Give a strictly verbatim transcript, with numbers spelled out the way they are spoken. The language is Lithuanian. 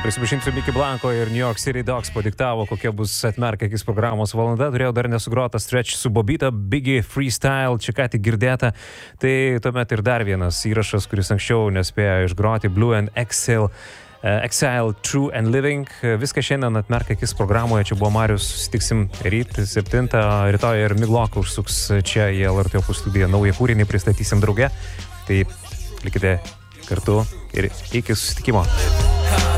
Prisipažinsiu, Mickey Blanco ir New York City Dogs padiktavo, kokia bus atmerk akis programos valanda. Turėjau dar nesugrotą Stretch su Bobita, Biggie Freestyle, čia ką tik girdėta. Tai tuomet ir dar vienas įrašas, kuris anksčiau nespėjo išgroti, Blue and Exhale, uh, Exile, True and Living. Viską šiandien atmerk akis programoje. Čia buvo Marius, susitiksim ryt septintą, rytoj ir Migloka užsuks čia į L R T Opus studiją. Naują kūrinį pristatysim drauge. Tai likite kartu ir iki susitikimo.